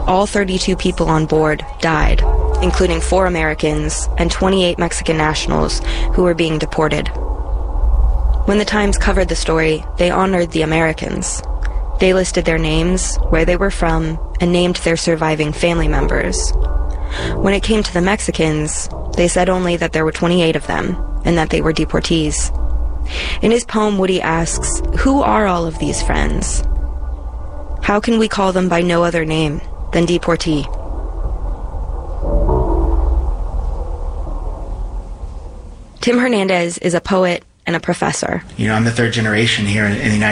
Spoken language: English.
all 32 people on board died, including 4 Americans and 28 Mexican nationals who were being deported. When the Times covered the story, they honored the Americans. They listed their names, where they were from, and named their surviving family members. When it came to the Mexicans, they said only that there were 28 of them, and that they were deportees. In his poem, Woody asks, who are all of these friends? How can we call them by no other name than deportee? Tim Hernandez is a poet and a professor. I'm the third generation here in the United